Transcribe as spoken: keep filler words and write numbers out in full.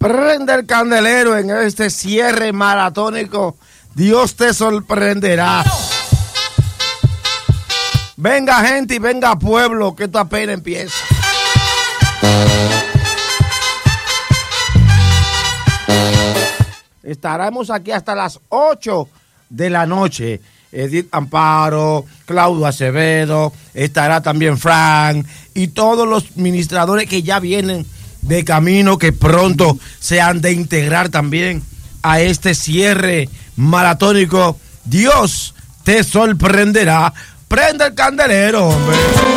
Prende el candelero en este cierre maratónico. Dios te sorprenderá. Venga gente y venga pueblo, que esta pena empieza. Estaremos aquí hasta las ocho de la noche. Edith Amparo, Claudio Acevedo, estará también Frank y todos los ministradores que ya vienen de camino, que pronto se han de integrar también a este cierre maratónico. Dios te sorprenderá. Prende el candelero, hombre.